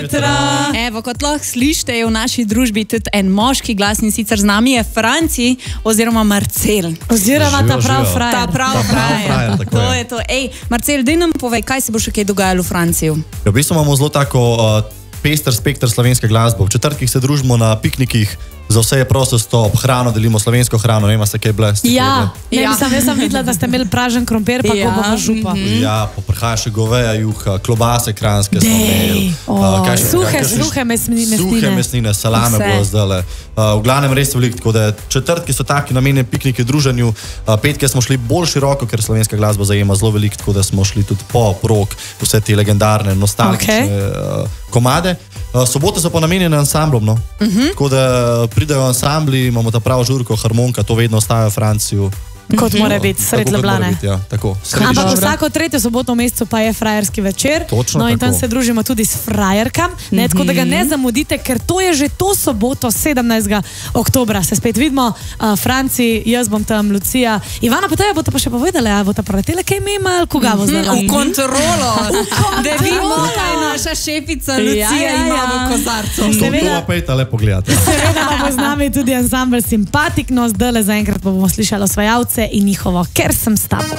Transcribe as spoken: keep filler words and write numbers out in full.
Evo, kot lahko slišite, je v naši družbi tudi en moški glas in sicer z nami je Franci oziroma Marcel. Oziroma ta prav frajer. Ta prav frajer, to je to. Ej, Marcel, daj nam povej, kaj se bo še kaj dogajalo v Franciji? Ja, v bistvu imamo zelo tako uh, pester spektr slovenske glasbe. V četrtkih se družimo na piknikih, za vse je prosto, ob hrano delimo slovensko hrano, ne ima se kaj ble. Ja, ne, ja. Mislim, jaz sem videla, da ste imeli pražen krompir, pa ja. Gobovo župa. Mm -hmm. Ja, poprhaja še goveja juha, klobase kranske smo imeli. Oh. Uh, suhe, kaj, suhe mesnine. Suhe mesnine, salame bojo zdale. Uh, v glavnem res veliko, tako da četrtki so taki namenjeni pikniki druženju, uh, petke smo šli bolj široko, ker slovenska glasba zajema zelo veliko, tako da smo šli tudi po prok, vse te legendarne, nostalgične okay. uh, komade. Uh, sobote so pa namenjene ansamblom, no? Uh -huh. Tako da pridejo ansambli, imamo ta pravo žurko, harmonika, to vedno ostaja v Franciju. Kot mora biti, sred Ljubljane. Ja, tako. Ampak vsako tretjo soboto v mesecu pa je frajerski večer. Točno no in tako. Tam se družimo tudi s frajerkam, ne, tako da ga ne zamudite, ker to je že to soboto, sedemnajstega oktobra. Se spet vidimo, uh, Franci, jaz bom tam, Lucija. Ivana, pa tebe boste pa še povedali, a boste preletele kaj ime ali koga bo zdaj? V kontrolo. Da vidimo, kaj naša šefica Lucija ima v kozarcu. To pa je lepo gledati. Seveda pa bo z nami tudi ansambl Simpatik, no zdaj zaenkrat pa bomo slišali osvajalce in njihovo Ker sem s tabo.